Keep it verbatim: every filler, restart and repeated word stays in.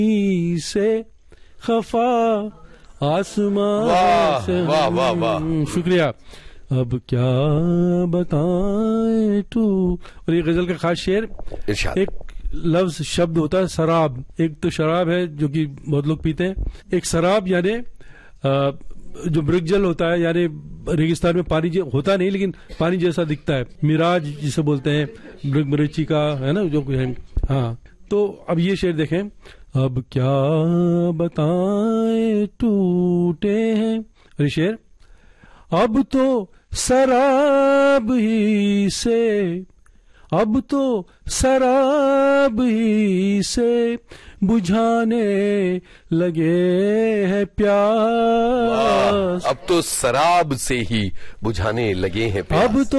से खफा आसमां से। वाह वाह वाह, शुक्रिया। अब क्या बताएं तू। और ये गजल का खास शेर, एक लफ्ज शब्द होता है शराब। एक तो शराब है जो कि बहुत लोग पीते हैं, एक शराब यानी जो मृगजल होता है, यानी रेगिस्तान में पानी होता नहीं लेकिन पानी जैसा दिखता है, मिराज जिसे बोलते हैं, मृग मरीची का है ना जो है। हाँ, तो अब ये शेर देखें। अब क्या बताएं टूटे हैं। अरे शेर, अब तो शराब ही से, अब तो शराब ही से बुझाने लगे हैं प्यास। अब तो शराब से ही बुझाने लगे हैं प्यास। अब तो